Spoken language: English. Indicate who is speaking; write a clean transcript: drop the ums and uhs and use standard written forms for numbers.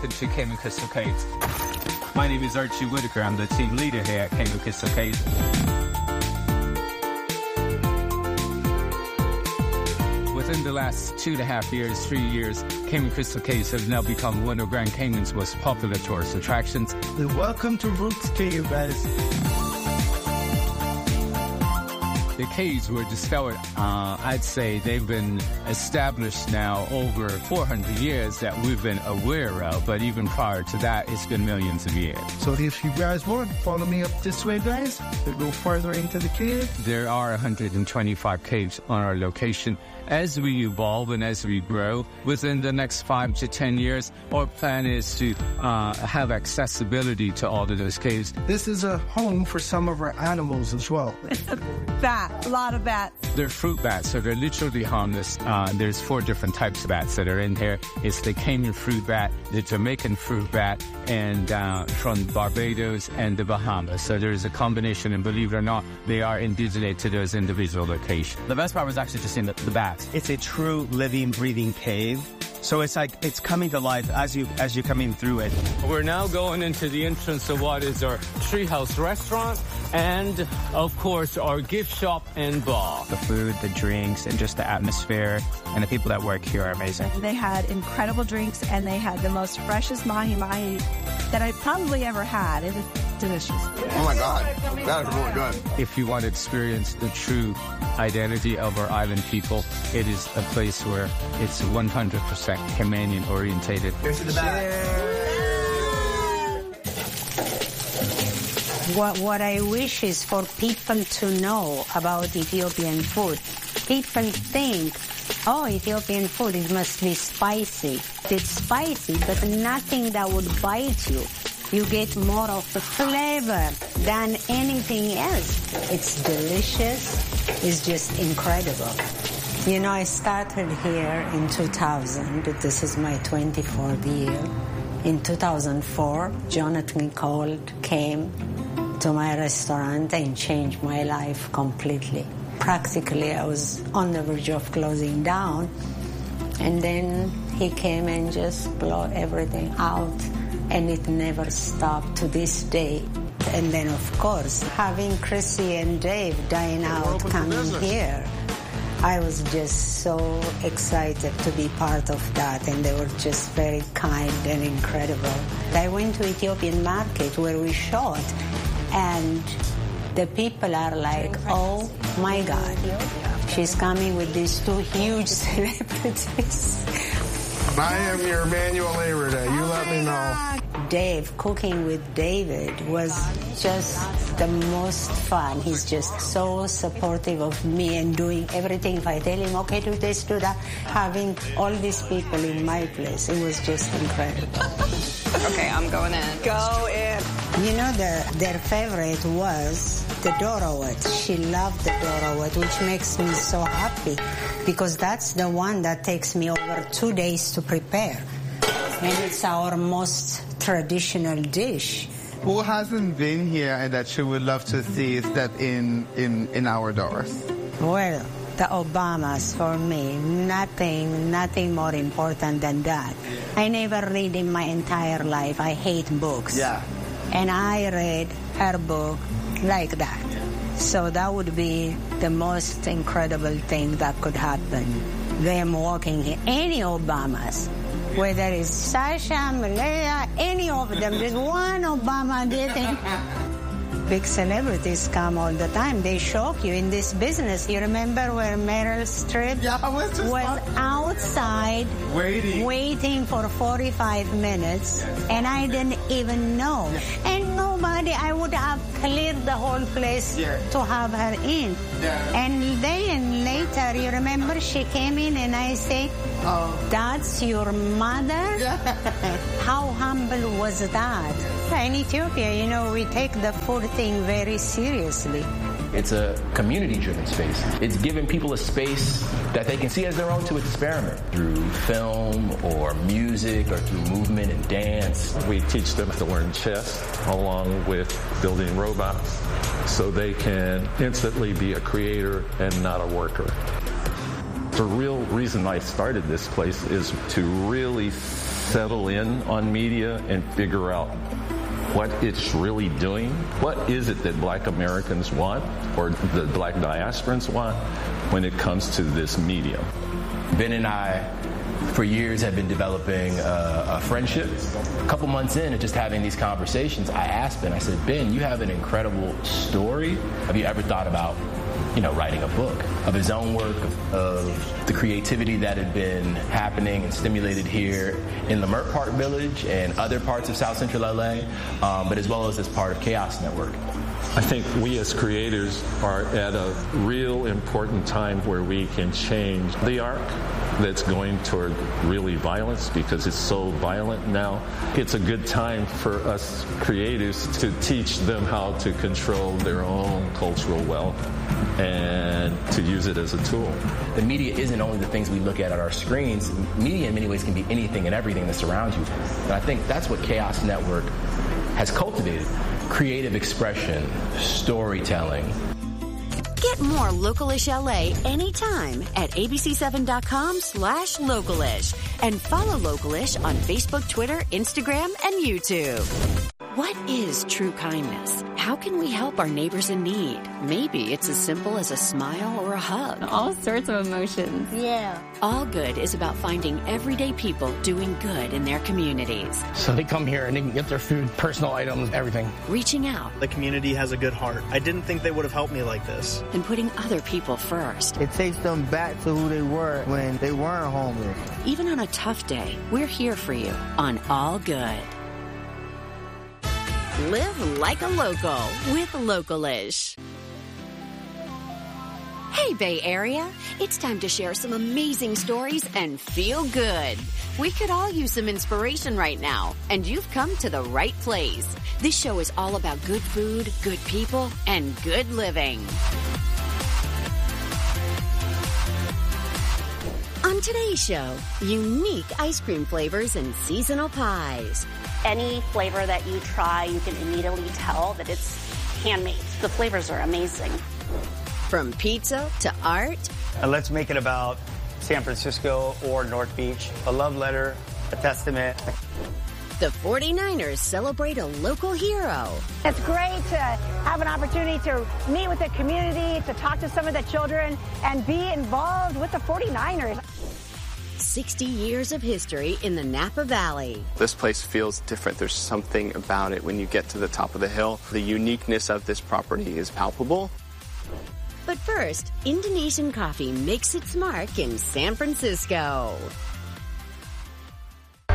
Speaker 1: welcome to Cayman Crystal Caves. My name is Archie Whitaker. I'm the team leader here at Cayman Crystal Caves. Within the last 2.5 years, 3 years, Cayman Crystal Caves have now become one of Grand Cayman's most popular tourist attractions.
Speaker 2: Welcome to Brooks Cave, guys.
Speaker 1: The caves were discovered, I'd say they've been established now over 400 years that we've been aware of, but even prior to that, it's been millions of years.
Speaker 2: So if you guys want, follow me up this way, guys, to go further into the cave.
Speaker 1: There are 125 caves on our location. As we evolve and as we grow, within the next 5 to 10 years, our plan is to have accessibility to all of those caves.
Speaker 2: This is a home for some of our animals as well.
Speaker 3: A lot of bats.
Speaker 1: They're fruit bats, so they're literally harmless. There's 4 different types of bats that are in here. It's the Cayman fruit bat, the Jamaican fruit bat, and from Barbados and the Bahamas. So there's a combination, and believe it or not, they are indigenous to those individual locations.
Speaker 4: The best part was actually just seeing the bats. It's a true living, breathing cave. So it's like it's coming to life as you're coming through it.
Speaker 1: We're now going into the entrance of what is our Treehouse restaurant and, of course, our gift shop and bar.
Speaker 4: The food, the drinks, and just the atmosphere and the people that work here are amazing.
Speaker 3: They had incredible drinks, and they had the most freshest mahi-mahi that I probably ever had. It was delicious.
Speaker 5: Oh, my God. That is really good.
Speaker 1: If you want to experience the true identity of our island people, it is a place where it's 100% Caymanian orientated.
Speaker 4: Here's to the back.
Speaker 6: What I wish is for people to know about Ethiopian food. People think, oh, Ethiopian food, it must be spicy. It's spicy, but nothing that would bite you. You get more of the flavor than anything else. It's delicious. It's just incredible. You know, I started here in 2000. This is my 24th year. In 2004, Jonathan Cold came to my restaurant and changed my life completely. Practically, I was on the verge of closing down. And then he came and just blew everything out. And it never stopped to this day. And then, of course, having Chrissy and Dave dine out coming here, I was just so excited to be part of that, and they were just very kind and incredible. I went to Ethiopian market where we shot, and the people are like, oh my God, she's coming with these 2 huge celebrities.
Speaker 5: I am your Emmanuel Labor Day. You let me know.
Speaker 6: Dave, cooking with David was just the most fun. He's just so supportive of me and doing everything. If I tell him, okay, do this, do that, having all these people in my place, it was just incredible.
Speaker 3: Okay, I'm going in. Go in.
Speaker 6: You know, their favorite was the Dorowet. She loved the Dorowet, which makes me so happy because that's the one that takes me over 2 days to prepare. And it's our most traditional dish.
Speaker 7: Who hasn't been here and that you would love to see that in our doors?
Speaker 6: Well, the Obamas for me, nothing more important than that. I never read in my entire life. I hate books.
Speaker 7: Yeah.
Speaker 6: And I read her book like that. So that would be the most incredible thing that could happen. Them walking here, any Obamas. Whether it's Sasha, Malaya, any of them. There's one Obama didn't. Big celebrities come all the time. They shock you in this business. You remember where Meryl Streep was outside waiting for 45 minutes, and I didn't even know. And nobody, I would have cleared the whole place to have her in. And then later, you remember she came in and I said, that's your mother? How humble was that? In Ethiopia, you know, we take the food thing very seriously.
Speaker 8: It's a community-driven space. It's giving people a space that they can see as their own to experiment through film or music or through movement and dance.
Speaker 9: We teach them to learn chess along with building robots so they can instantly be a creator and not a worker. The real reason I started this place is to really settle in on media and figure out what it's really doing. What is it that Black Americans want, or the Black diasporans want, when it comes to this medium?
Speaker 8: Ben and I, for years, have been developing a friendship. A couple months in and just having these conversations, I asked Ben, I said, Ben, you have an incredible story. Have you ever thought about, writing a book of his own work, of the creativity that had been happening and stimulated here in Leimert Park Village and other parts of South Central LA, but as well as part of Chaos Network?
Speaker 9: I think we as creators are at a real important time where we can change the arc that's going toward really violence, because it's so violent now. It's a good time for us creators to teach them how to control their own cultural wealth and to use it as a tool.
Speaker 8: The media isn't only the things we look at our screens. Media in many ways can be anything and everything that surrounds you. And I think that's what Chaos Network has cultivated. Creative expression, storytelling.
Speaker 10: Get more Localish LA anytime at abc7.com/localish and follow Localish on Facebook, Twitter, Instagram, and YouTube. What is true kindness? How can we help our neighbors in need? Maybe it's as simple as a smile or a hug.
Speaker 11: All sorts of emotions.
Speaker 10: Yeah. All Good is about finding everyday people doing good in their communities.
Speaker 12: So they come here and they can get their food, personal items, everything.
Speaker 10: Reaching out.
Speaker 13: The community has a good heart. I didn't think they would have helped me like this.
Speaker 10: And putting other people first.
Speaker 14: It takes them back to who they were when they weren't homeless.
Speaker 10: Even on a tough day, we're here for you on All Good. Live like a local with Localish. Hey, Bay Area. It's time to share some amazing stories and feel good. We could all use some inspiration right now, and you've come to the right place. This show is all about good food, good people, and good living. On today's show, unique ice cream flavors and seasonal pies.
Speaker 15: Any flavor that you try, you can immediately tell that it's handmade. The flavors are amazing.
Speaker 10: From pizza to art.
Speaker 16: Let's make it about San Francisco or North Beach. A love letter, a testament.
Speaker 10: The 49ers celebrate a local hero.
Speaker 17: It's great to have an opportunity to meet with the community, to talk to some of the children, and be involved with the 49ers.
Speaker 10: 60 years of history in the Napa Valley.
Speaker 18: This place feels different. There's something about it when you get to the top of the hill. The uniqueness of this property is palpable.
Speaker 10: But first, Indonesian coffee makes its mark in San Francisco.